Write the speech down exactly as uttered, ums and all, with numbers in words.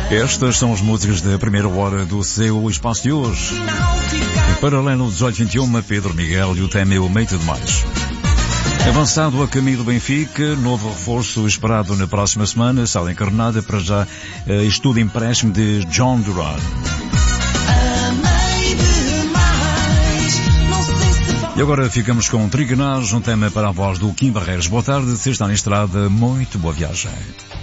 Estas são as músicas da primeira hora do seu Espaço de hoje. Em paralelo, dezoito e vinte e um, Pedro Miguel e o tema é o Meito Demais. Avançado a caminho do Benfica, novo reforço esperado na próxima semana, sala encarnada para já estudo empréstimo de John Duran. E agora ficamos com Triganage, um tema para a voz do Kim Barreiros. Boa tarde, se está na estrada, muito boa viagem.